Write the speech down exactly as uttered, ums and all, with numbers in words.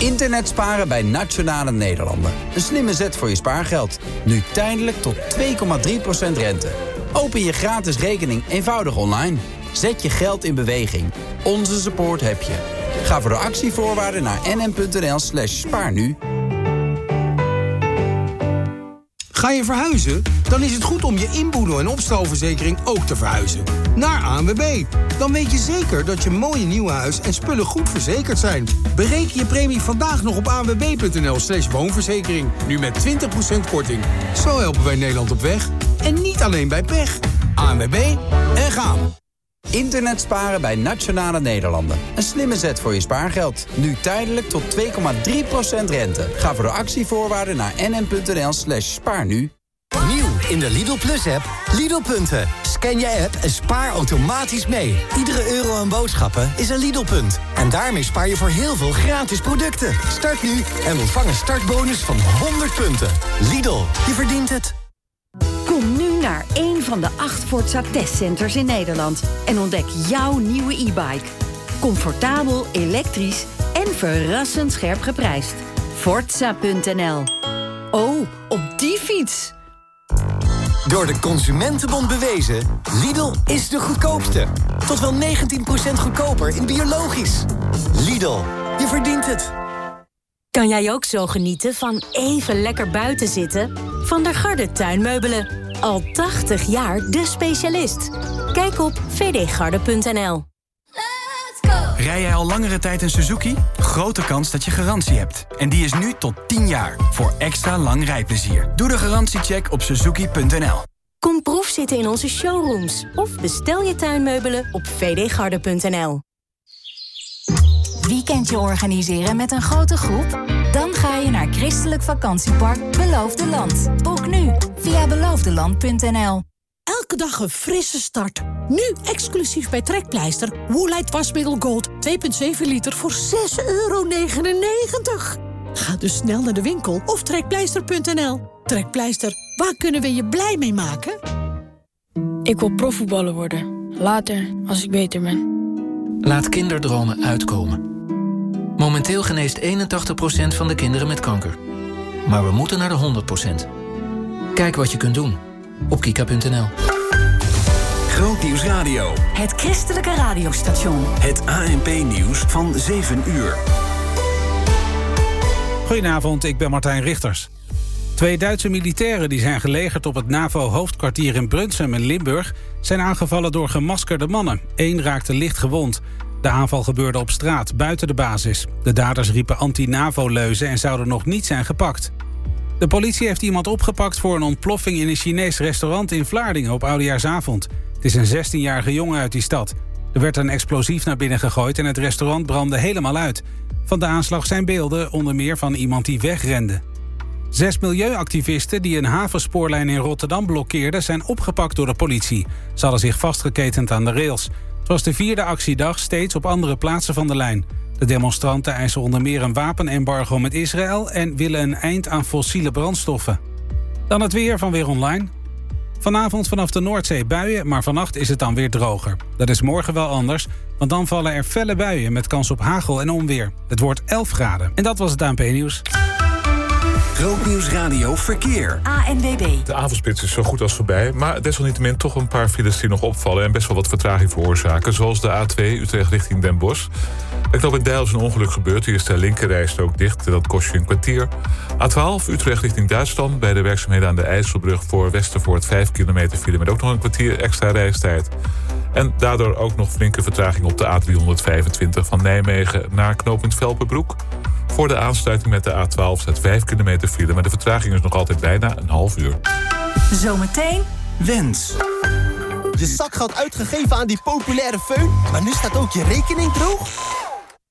Internet sparen bij Nationale Nederlanden. Een slimme zet voor je spaargeld. Nu tijdelijk tot twee komma drie procent rente. Open je gratis rekening eenvoudig online. Zet je geld in beweging. Onze support heb je. Ga voor de actievoorwaarden naar nm.nl slash spaarnu. Ga je verhuizen? Dan is het goed om je inboedel- en opstalverzekering ook te verhuizen. Naar A N W B. Dan weet je zeker dat je mooie nieuwe huis en spullen goed verzekerd zijn. Bereken je premie vandaag nog op anwb.nl slash woonverzekering. Nu met twintig procent korting. Zo helpen wij Nederland op weg. En niet alleen bij pech. A N W B en gaan. Internet sparen bij Nationale Nederlanden. Een slimme zet voor je spaargeld. Nu tijdelijk tot twee komma drie procent rente. Ga voor de actievoorwaarden naar nm.nl slash spaarnu. Nieuw in de Lidl Plus-app. Lidl-punten. Scan je app en spaar automatisch mee. Iedere euro aan boodschappen is een Lidl-punt. En daarmee spaar je voor heel veel gratis producten. Start nu en ontvang een startbonus van honderd punten. Lidl, je verdient het. Kom nu naar één van de acht Forza testcenters in Nederland en ontdek jouw nieuwe e-bike. Comfortabel, elektrisch en verrassend scherp geprijsd. Forza punt n l. Oh, op die fiets! Door de Consumentenbond bewezen, Lidl is de goedkoopste. Tot wel negentien procent goedkoper in biologisch. Lidl, je verdient het. Kan jij ook zo genieten van even lekker buiten zitten? Van der Garde Tuinmeubelen. Al tachtig jaar de specialist. Kijk op v d garde punt n l. Rij jij al langere tijd een Suzuki? Grote kans dat je garantie hebt. En die is nu tot tien jaar. Voor extra lang rijplezier. Doe de garantiecheck op suzuki punt n l. Kom proefzitten in onze showrooms. Of bestel je tuinmeubelen op v d garde punt n l. Weekendje organiseren met een grote groep? Dan ga je naar Christelijk Vakantiepark Beloofde Land. Boek nu via beloofdeland punt n l. Elke dag een frisse start. Nu exclusief bij Trekpleister. Woolite wasmiddel Gold twee komma zeven liter voor zes euro negenennegentig. Ga dus snel naar de winkel of trekpleister punt n l. Trekpleister, waar kunnen we je blij mee maken? Ik wil profvoetballer worden. Later, als ik beter ben. Laat kinderdromen uitkomen. Momenteel geneest eenentachtig procent van de kinderen met kanker. Maar we moeten naar de honderd procent. Kijk wat je kunt doen op kika punt n l. Grootnieuws Radio. Het christelijke radiostation. Het A N P-nieuws van zeven uur. Goedenavond, ik ben Martijn Richters. Twee Duitse militairen die zijn gelegerd op het NAVO-hoofdkwartier in Brunssum in Limburg zijn aangevallen door gemaskerde mannen. Eén raakte licht gewond. De aanval gebeurde op straat, buiten de basis. De daders riepen anti-NAVO-leuzen en zouden nog niet zijn gepakt. De politie heeft iemand opgepakt voor een ontploffing in een Chinees restaurant in Vlaardingen op Oudejaarsavond. Het is een zestienjarige jongen uit die stad. Er werd een explosief naar binnen gegooid en het restaurant brandde helemaal uit. Van de aanslag zijn beelden, onder meer van iemand die wegrende. Zes milieuactivisten die een havenspoorlijn in Rotterdam blokkeerden zijn opgepakt door de politie. Ze hadden zich vastgeketend aan de rails. Het was de vierde actiedag, steeds op andere plaatsen van de lijn. De demonstranten eisen onder meer een wapenembargo met Israël en willen een eind aan fossiele brandstoffen. Dan het weer van Weer Online. Vanavond vanaf de Noordzee buien, maar vannacht is het dan weer droger. Dat is morgen wel anders, want dan vallen er felle buien met kans op hagel en onweer. Het wordt elf graden. En dat was het A N P-nieuws. Grootnieuws Radio Verkeer. A N W B. De avondspits is zo goed als voorbij, maar desalniettemin toch een paar files die nog opvallen en best wel wat vertraging veroorzaken, zoals de A twee Utrecht richting Den Bosch. Er knoop in Deil is een ongeluk gebeurd, hier is de linkerrijstrook dicht en dat kost je een kwartier. A twaalf Utrecht richting Duitsland, bij de werkzaamheden aan de IJsselbrug voor Westervoort vijf kilometer file met ook nog een kwartier extra reistijd. En daardoor ook nog flinke vertraging op de A driehonderdvijfentwintig van Nijmegen naar knooppunt Velperbroek. Voor de aansluiting met de A twaalf staat vijf kilometer file, maar de vertraging is nog altijd bijna een half uur. Zometeen Wens. Je zakgeld uitgegeven aan die populaire föhn, maar nu staat ook je rekening droog?